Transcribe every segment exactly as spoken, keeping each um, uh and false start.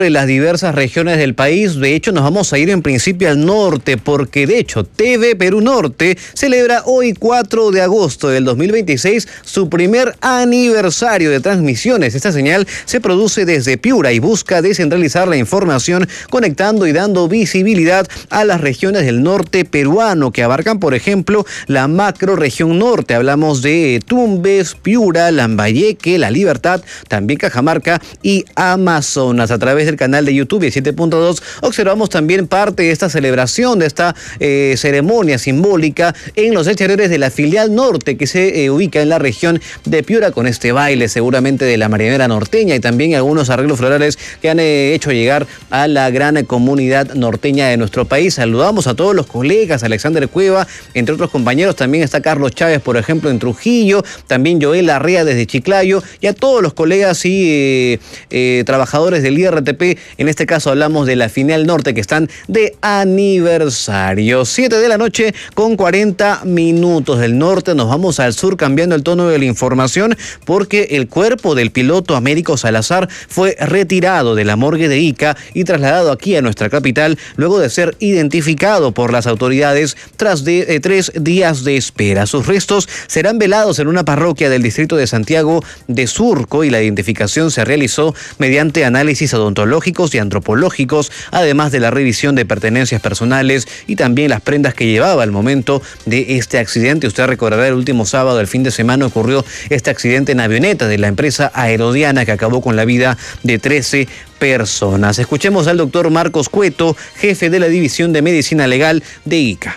de las diversas regiones del país. De hecho, nos vamos a ir en principio al norte, porque de hecho T V Perú Norte celebra hoy cuatro de agosto del dos mil veintiséis su primer aniversario de transmisiones. Esta señal se produce desde Piura y busca descentralizar la información, conectando y dando visibilidad a las regiones del norte peruano, que abarcan, por ejemplo, la macro región norte. Hablamos de Tumbes, Piura, Lambayeque, La Libertad, también Cajamarca y Amazonas. A través de el canal de YouTube y siete punto dos observamos también parte de esta celebración, de esta eh, ceremonia simbólica en los exteriores de la filial norte que se eh, ubica en la región de Piura, con este baile seguramente de la marinera norteña y también algunos arreglos florales que han eh, hecho llegar a la gran comunidad norteña de nuestro país. Saludamos a todos los colegas, Alexander Cueva, entre otros compañeros, también está Carlos Chávez, por ejemplo, en Trujillo, también Joel Larrea desde Chiclayo, y a todos los colegas y eh, eh, trabajadores del I R T P. En este caso hablamos de la filial norte, que están de aniversario. siete de la noche con cuarenta minutos. Del norte nos vamos al sur, cambiando el tono de la información, porque el cuerpo del piloto Américo Salazar fue retirado de la morgue de Ica y trasladado aquí a nuestra capital, luego de ser identificado por las autoridades tras de, eh, tres días de espera. Sus restos serán velados en una parroquia del distrito de Santiago de Surco, y la identificación se realizó mediante análisis odontológicos y antropológicos, además de la revisión de pertenencias personales y también las prendas que llevaba al momento de este accidente. Usted recordará, el último sábado del fin de semana ocurrió este accidente en avioneta de la empresa Aerodiana que acabó con la vida de trece personas. Escuchemos al doctor Marcos Cueto, jefe de la División de Medicina Legal de Ica.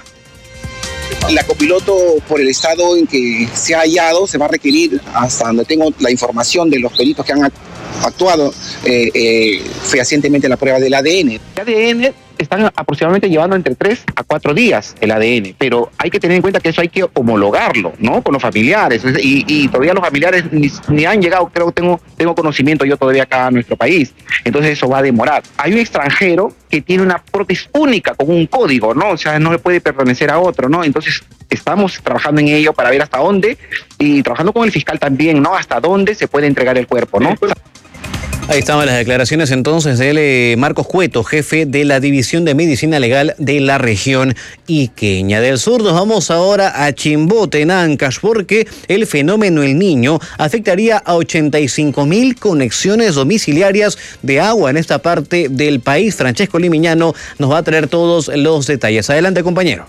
La copiloto, por el estado en que se ha hallado, se va a requerir, hasta donde tengo la información de los peritos que han actuado eh, eh, fehacientemente la prueba del A D N. El A D N están aproximadamente llevando entre tres a cuatro días el A D N, pero hay que tener en cuenta que eso hay que homologarlo, ¿no? Con los familiares, y, y todavía los familiares ni, ni han llegado, creo que tengo, tengo conocimiento yo todavía acá en nuestro país, entonces eso va a demorar. Hay un extranjero que tiene una prótesis única con un código, ¿no? O sea, no le puede pertenecer a otro, ¿no? Entonces estamos trabajando en ello para ver hasta dónde, y trabajando con el fiscal también, ¿no? Hasta dónde se puede entregar el cuerpo, ¿no? Ahí estaban las declaraciones entonces de eh, Marcos Cueto, jefe de la División de Medicina Legal de la región iqueña. Del sur nos vamos ahora a Chimbote, en Ancash, porque el fenómeno El Niño afectaría a ochenta y cinco mil conexiones domiciliarias de agua en esta parte del país. Francesco Limiñano nos va a traer todos los detalles. Adelante, compañero.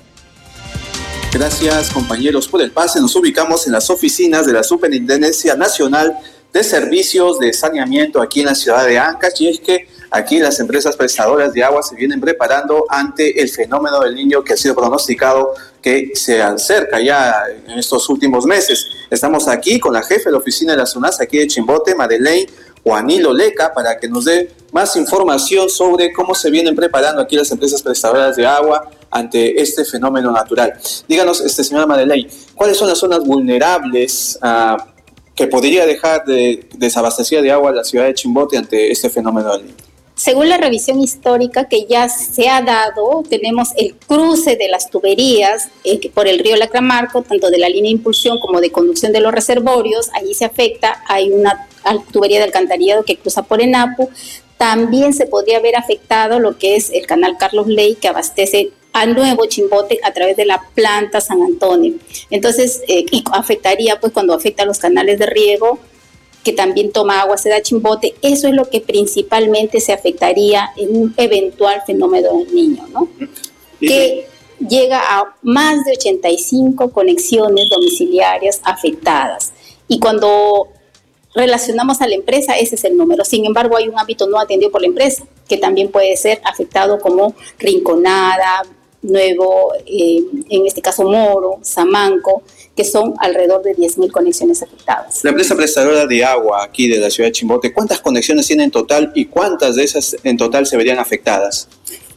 Gracias, compañeros, por el pase. Nos ubicamos en las oficinas de la Superintendencia Nacional de Servicios de Saneamiento aquí en la ciudad de Ancash, y es que aquí las empresas prestadoras de agua se vienen preparando ante el fenómeno del Niño, que ha sido pronosticado que se acerca ya en estos últimos meses. Estamos aquí con la jefe de la oficina de la SUNAS aquí de Chimbote, Madeleine Juanilo Leca, para que nos dé más información sobre cómo se vienen preparando aquí las empresas prestadoras de agua ante este fenómeno natural. Díganos, este, señora Madeleine, ¿cuáles son las zonas vulnerables uh, que podría dejar de desabastecida de agua a la ciudad de Chimbote ante este fenómeno del Niño? Según la revisión histórica que ya se ha dado, tenemos el cruce de las tuberías eh, por el río Lacramarco, tanto de la línea de impulsión como de conducción de los reservorios. Allí se afecta, hay una tubería de alcantarillado que cruza por Enapu. También se podría haber afectado lo que es el canal Carlos Ley, que abastece a Nuevo Chimbote a través de la planta San Antonio. Entonces, eh, y afectaría, pues, cuando afecta a los canales de riego, que también toma agua, se da Chimbote. Eso es lo que principalmente se afectaría en un eventual fenómeno del Niño, ¿no? Que llega a más de ochenta y cinco conexiones domiciliarias afectadas. Y cuando relacionamos a la empresa, ese es el número. Sin embargo, hay un ámbito no atendido por la empresa, que también puede ser afectado, como Rinconada, Nuevo, eh, en este caso Moro, Samanco, que son alrededor de diez mil conexiones afectadas. La empresa prestadora de agua aquí de la ciudad de Chimbote, ¿cuántas conexiones tiene en total y cuántas de esas en total se verían afectadas?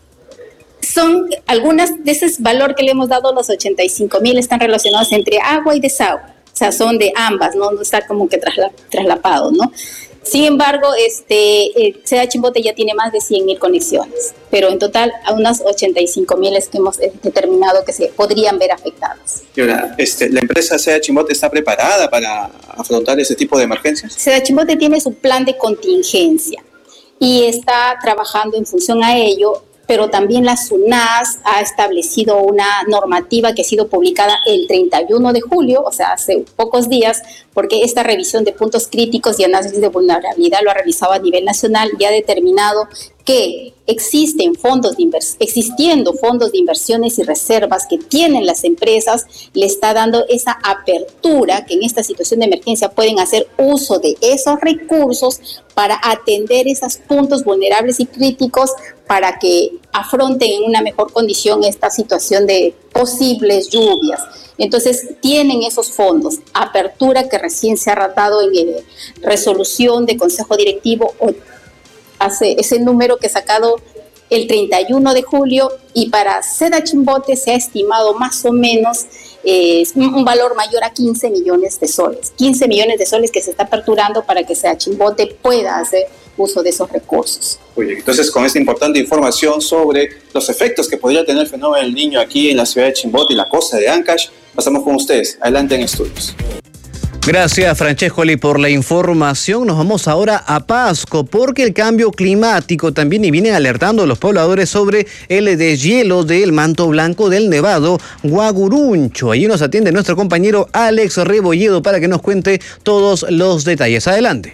Son algunas de ese valor que le hemos dado, los ochenta y cinco mil, están relacionados entre agua y desagüe. O sea, son de ambas, ¿no? No está como que trasla, traslapado, ¿no? Sin embargo, este, eh, C E A Chimbote ya tiene más de cien mil conexiones, pero en total a unas ochenta y cinco mil es que hemos eh, determinado que se podrían ver afectadas. Y ahora, este, ¿la empresa C E A Chimbote está preparada para afrontar ese tipo de emergencias? C E A Chimbote tiene su plan de contingencia. y está trabajando en función a ello, pero también la SUNAS ha establecido una normativa que ha sido publicada el treinta y uno de julio, o sea, hace pocos días, porque esta revisión de puntos críticos y análisis de vulnerabilidad lo ha realizado a nivel nacional y ha determinado que existen fondos de invers- existiendo fondos de inversiones y reservas que tienen las empresas, le está dando esa apertura que en esta situación de emergencia pueden hacer uso de esos recursos para atender esos puntos vulnerables y críticos para que afronten en una mejor condición esta situación de posibles lluvias. Entonces, tienen esos fondos, apertura que recién se ha dado en eh, resolución de Consejo Directivo, o hace ese número que ha sacado el treinta y uno de julio, y para Seda Chimbote se ha estimado más o menos eh, un valor mayor a quince millones de soles. quince millones de soles que se está aperturando para que Seda Chimbote pueda hacer uso de esos recursos. Oye, entonces con esta importante información sobre los efectos que podría tener el fenómeno del Niño aquí en la ciudad de Chimbote y la costa de Ancash, pasamos con ustedes. Adelante en estudios. Gracias, Francescoli, por la información. Nos vamos ahora a Pasco, porque el cambio climático también y vienen alertando a los pobladores sobre el deshielo del manto blanco del Nevado Guaguruncho. Allí nos atiende nuestro compañero Alex Rebolledo para que nos cuente todos los detalles. Adelante.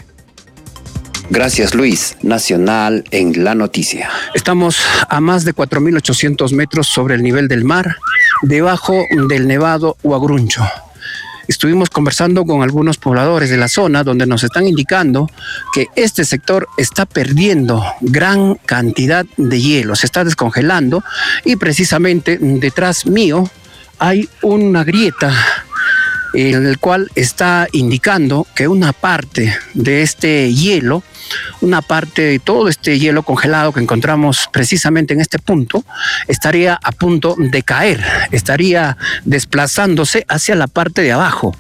Gracias, Luis. Nacional en la noticia. Estamos a más de cuatro mil ochocientos metros sobre el nivel del mar, debajo del Nevado Guaguruncho. Estuvimos conversando con algunos pobladores de la zona donde nos están indicando que este sector está perdiendo gran cantidad de hielo, se está descongelando, y precisamente detrás mío hay una grieta en el cual está indicando que una parte de este hielo, una parte de todo este hielo congelado que encontramos precisamente en este punto, estaría a punto de caer, estaría desplazándose hacia la parte de abajo.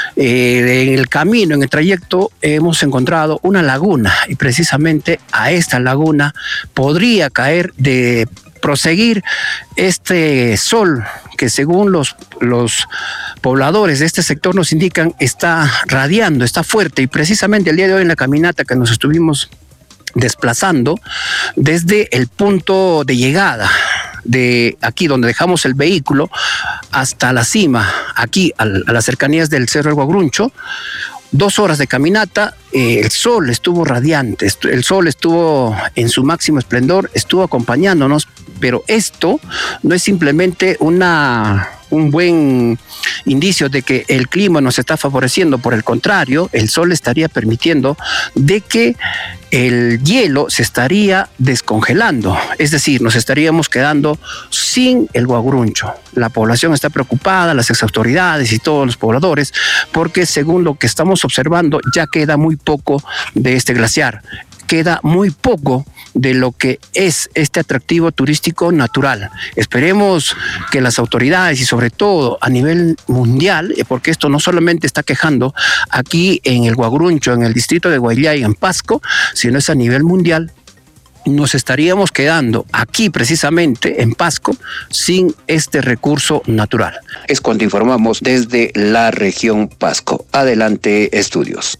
Eh, en el camino, en el trayecto, hemos encontrado una laguna, y precisamente a esta laguna podría caer de proseguir este sol que, según los, los pobladores de este sector nos indican, está radiando, está fuerte. Y precisamente el día de hoy, en la caminata que nos estuvimos desplazando desde el punto de llegada de aquí donde dejamos el vehículo hasta la cima, aquí a las cercanías del Cerro del Guaguruncho, dos horas de caminata, eh, el sol estuvo radiante, el sol estuvo en su máximo esplendor, estuvo acompañándonos, pero esto no es simplemente una, un buen indicio de que el clima nos está favoreciendo. Por el contrario, el sol estaría permitiendo de que el hielo se estaría descongelando, es decir, nos estaríamos quedando sin el Guaguruncho. La población está preocupada, las exautoridades y todos los pobladores, porque según lo que estamos observando, ya queda muy poco de este glaciar, queda muy poco de lo que es este atractivo turístico natural. Esperemos que las autoridades, y sobre todo a nivel mundial, porque esto no solamente está quejando aquí en el Guaguruncho, en el distrito de Guayllay, en Pasco, sino es a nivel mundial, nos estaríamos quedando aquí precisamente en Pasco sin este recurso natural. Es cuando informamos desde la región Pasco. Adelante, estudios.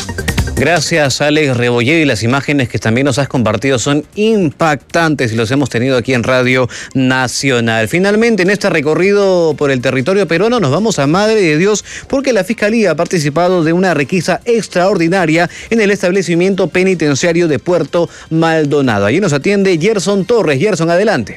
Gracias, Alex Rebolledo, y las imágenes que también nos has compartido son impactantes y los hemos tenido aquí en Radio Nacional. Finalmente, en este recorrido por el territorio peruano nos vamos a Madre de Dios, porque la Fiscalía ha participado de una requisa extraordinaria en el establecimiento penitenciario de Puerto Maldonado. Allí nos atiende Gerson Torres. Gerson, adelante.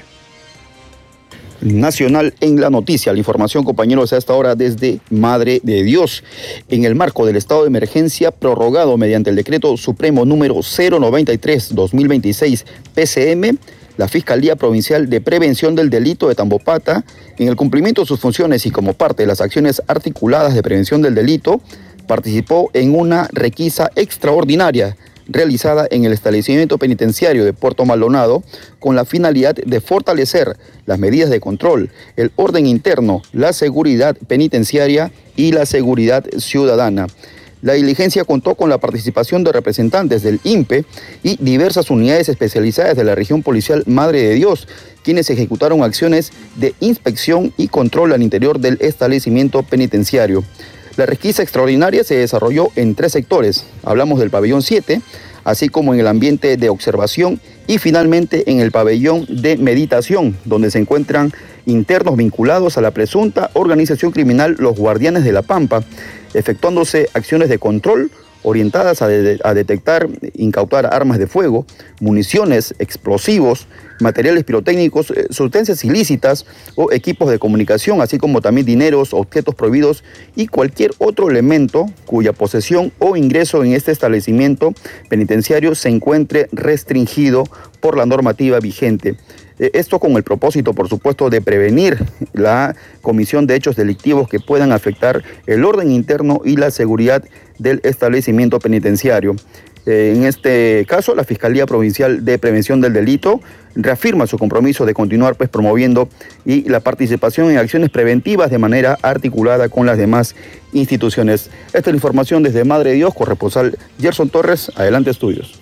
Nacional en la noticia. La información, compañeros, a esta hora desde Madre de Dios. En el marco del estado de emergencia prorrogado mediante el decreto supremo número cero noventa y tres guión dos mil veintiséis P C M, la Fiscalía Provincial de Prevención del Delito de Tambopata, en el cumplimiento de sus funciones y como parte de las acciones articuladas de prevención del delito, participó en una requisa extraordinaria realizada en el establecimiento penitenciario de Puerto Maldonado con la finalidad de fortalecer las medidas de control, el orden interno, la seguridad penitenciaria y la seguridad ciudadana. La diligencia contó con la participación de representantes del I N P E y diversas unidades especializadas de la región policial Madre de Dios, quienes ejecutaron acciones de inspección y control al interior del establecimiento penitenciario. La requisa extraordinaria se desarrolló en tres sectores. Hablamos del pabellón siete, así como en el ambiente de observación y finalmente en el pabellón de meditación, donde se encuentran internos vinculados a la presunta organización criminal Los Guardianes de la Pampa, efectuándose acciones de control orientadas a, de, a detectar, incautar armas de fuego, municiones, explosivos, materiales pirotécnicos, eh, sustancias ilícitas o equipos de comunicación, así como también dineros, objetos prohibidos y cualquier otro elemento cuya posesión o ingreso en este establecimiento penitenciario se encuentre restringido por la normativa vigente. Esto con el propósito, por supuesto, de prevenir la comisión de hechos delictivos que puedan afectar el orden interno y la seguridad del establecimiento penitenciario. En este caso, la Fiscalía Provincial de Prevención del Delito reafirma su compromiso de continuar pues, promoviendo y la participación en acciones preventivas de manera articulada con las demás instituciones. Esta es la información desde Madre de Dios, corresponsal Gerson Torres. Adelante, estudios.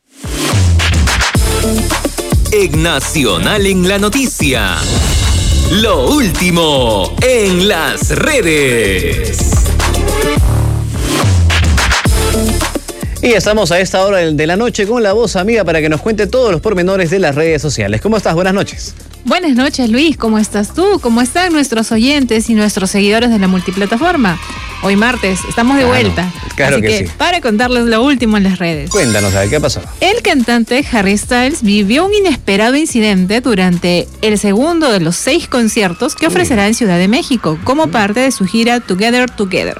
En Nacional en la Noticia, lo último en las redes. Y estamos a esta hora de la noche con la voz amiga para que nos cuente todos los pormenores de las redes sociales. ¿Cómo estás? Buenas noches. Buenas noches, Luis. ¿Cómo estás tú? ¿Cómo están nuestros oyentes y nuestros seguidores de la multiplataforma? Hoy martes, estamos de Claro, vuelta. claro Así que que, sí. para contarles lo último en las redes. Cuéntanos, a ver, ¿qué ha pasado? El cantante Harry Styles vivió un inesperado incidente durante el segundo de los seis conciertos que ofrecerá en Ciudad de México como parte de su gira Together Together.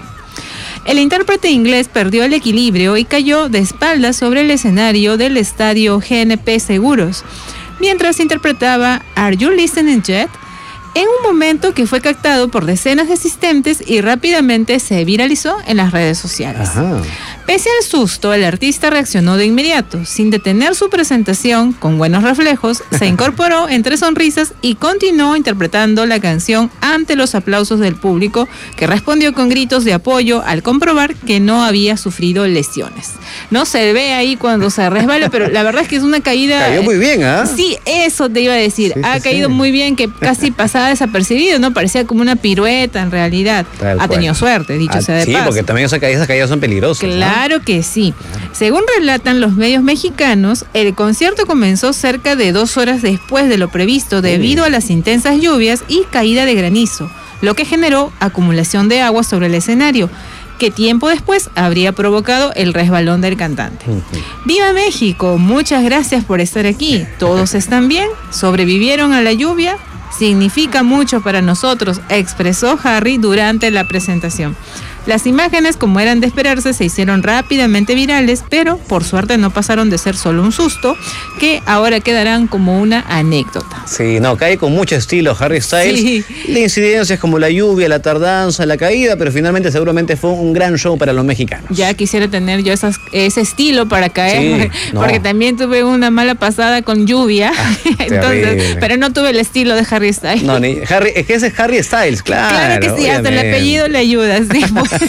El intérprete inglés perdió el equilibrio y cayó de espaldas sobre el escenario del estadio G N P Seguros, mientras interpretaba Are You Listening Yet? En un momento que fue captado por decenas de asistentes y rápidamente se viralizó en las redes sociales. Ajá. Pese al susto, el artista reaccionó de inmediato. Sin detener su presentación, con buenos reflejos, se incorporó entre sonrisas y continuó interpretando la canción ante los aplausos del público, que respondió con gritos de apoyo al comprobar que no había sufrido lesiones. No se ve ahí cuando se resbala, pero la verdad es que es una caída... Cayó muy bien, ¿ah? ¿eh? Sí, eso te iba a decir. Sí, ha sí, caído sí. muy bien, que casi pasaba desapercibido, ¿no? Parecía como una pirueta en realidad. Tal ha cual. tenido suerte, dicho Ah, sea de sí, paso. porque también esas caídas, esas caídas son peligrosas. ¿no? Claro que sí. Según relatan los medios mexicanos, el concierto comenzó cerca de dos horas después de lo previsto debido a las intensas lluvias y caída de granizo, lo que generó acumulación de agua sobre el escenario, que tiempo después habría provocado el resbalón del cantante. Ujú. ¡Viva México! Muchas gracias por estar aquí. ¿Todos están bien? ¿Sobrevivieron a la lluvia? Significa mucho para nosotros, expresó Harry durante la presentación. Las imágenes, como eran de esperarse, se hicieron rápidamente virales, pero por suerte no pasaron de ser solo un susto, que ahora quedarán como una anécdota. Sí, no, cae con mucho estilo Harry Styles. Sí. De incidencias como la lluvia, la tardanza, la caída, pero finalmente seguramente fue un gran show para los mexicanos. Ya quisiera tener yo esas, ese estilo para caer, Sí, no. porque también tuve una mala pasada con lluvia, entonces, terrible. pero no tuve el estilo de Harry Styles. No, ni Harry, es que ese es Harry Styles, claro. Claro que sí, hasta el obviamente. apellido le ayuda. Sí.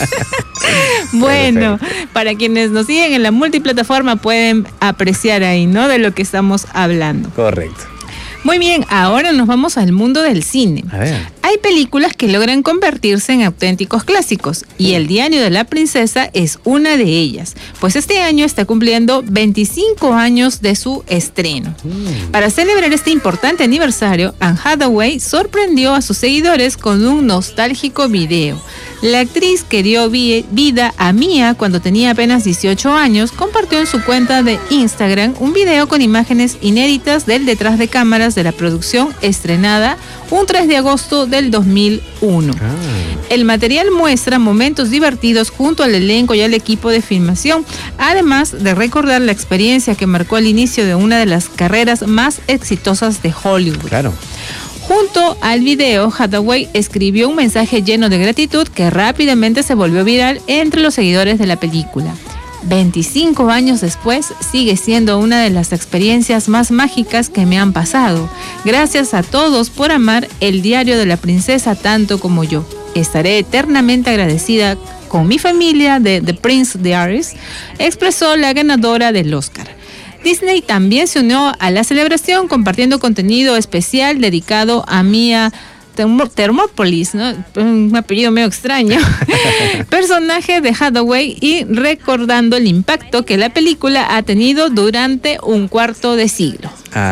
Bueno, para quienes nos siguen en la multiplataforma pueden apreciar ahí, ¿no? De lo que estamos hablando. Correcto. Muy bien, ahora nos vamos al mundo del cine. A ver. Hay películas que logran convertirse en auténticos clásicos y El Diario de la Princesa es una de ellas, pues este año está cumpliendo veinticinco años de su estreno. Mm. Para celebrar este importante aniversario, Anne Hathaway sorprendió a sus seguidores con un nostálgico video. La actriz que dio vi- vida a Mia cuando tenía apenas dieciocho años compartió en su cuenta de Instagram un video con imágenes inéditas del detrás de cámaras de la producción estrenada un tres de agosto del dos mil uno. Ah. El material muestra momentos divertidos junto al elenco y al equipo de filmación, además de recordar la experiencia que marcó el inicio de una de las carreras más exitosas de Hollywood. Claro. Junto al video, Hathaway escribió un mensaje lleno de gratitud que rápidamente se volvió viral entre los seguidores de la película. veinticinco años después, sigue siendo una de las experiencias más mágicas que me han pasado. Gracias a todos por amar El Diario de la Princesa tanto como yo. Estaré eternamente agradecida con mi familia de The Prince Diaries, expresó la ganadora del Oscar. Disney también se unió a la celebración compartiendo contenido especial dedicado a Mia Termo- Thermopolis, ¿no? Un apellido medio extraño. Personaje de Hathaway y recordando el impacto que la película ha tenido durante un cuarto de siglo.